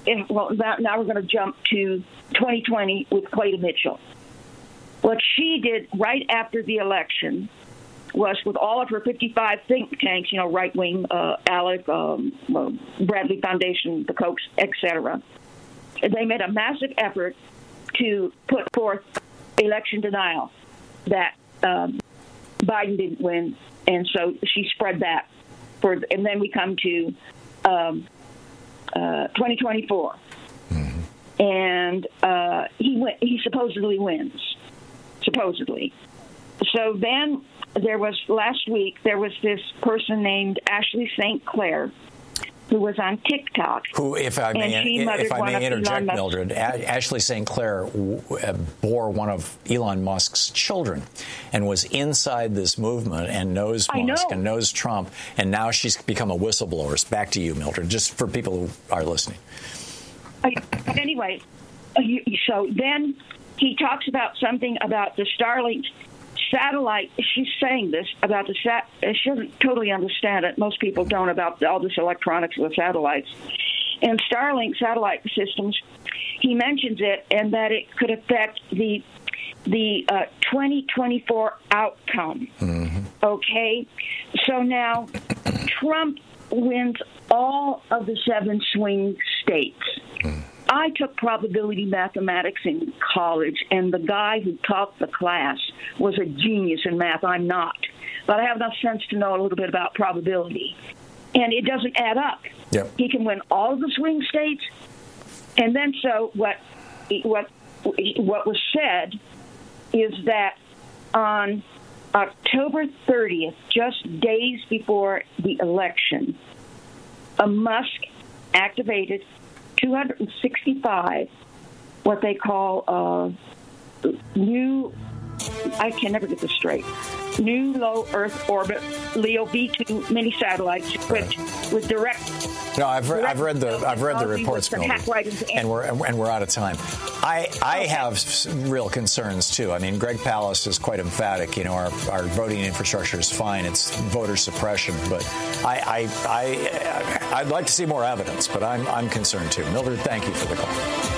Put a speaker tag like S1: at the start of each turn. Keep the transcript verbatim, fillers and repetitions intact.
S1: if, well, now, now we're going to jump to twenty twenty with Clayton Mitchell. What she did right after the election was, with all of her fifty-five think tanks, you know, right-wing, uh, ALEC, um, Bradley Foundation, the Kochs, et cetera, they made a massive effort to put forth election denial, that um, Biden didn't win, and so she spread that. For, and then we come to um, uh, twenty twenty-four, mm-hmm. and uh, he went, he supposedly wins, supposedly. So then there was, last week, there was this person named Ashley Saint Clair, who was on TikTok.
S2: Who, if I may, if I may interject, Mildred, Ashley Saint Clair bore one of Elon Musk's children and was inside this movement and knows Musk and knows Trump, and now she's become a whistleblower. Back to you, Mildred, just for people who are listening.
S1: Anyway, so then he talks about something about the Starlink satellite. She's saying this about the sat. She doesn't totally understand it. Most people don't, about all this electronics with satellites and Starlink satellite systems. He mentions it, and that it could affect the the uh, twenty twenty-four outcome. Mm-hmm. Okay, so now Trump wins all of the seven swing states. Mm. I took probability mathematics in college, and the guy who taught the class was a genius in math. I'm not. But I have enough sense to know a little bit about probability. And it doesn't add up. Yep. He can win all of the swing states. And then so what, what, what was said is that on October thirtieth, just days before the election, a Musk activated two hundred sixty-five, what they call uh, new, I can never get this straight, new low Earth orbit LEO V two mini satellites equipped right. with direct.
S2: No, I've read, I've read the I've read the reports, right and we're and we're out of time. I I okay. have real concerns too. I mean, Greg Palast is quite emphatic. You know, our our voting infrastructure is fine. It's voter suppression, but I I, I I'd like to see more evidence. But I'm I'm concerned too. Mildred, thank you for the call.